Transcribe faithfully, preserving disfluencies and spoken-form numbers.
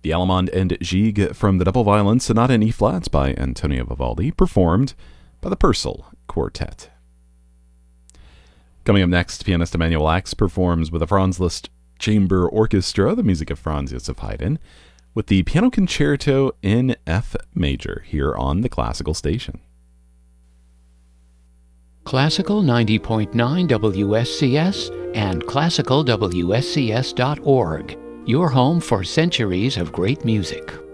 the Allemande and Gigue from the Double Violin Sonata in E-flat by Antonio Vivaldi, performed by the Purcell Quartet. Coming up next, pianist Emanuel Ax performs with the Franz Liszt Chamber Orchestra the music of Franz Joseph Haydn with the Piano Concerto in F major here on the Classical Station. Classical ninety point nine W S C S and classical W S C S dot org, your home for centuries of great music.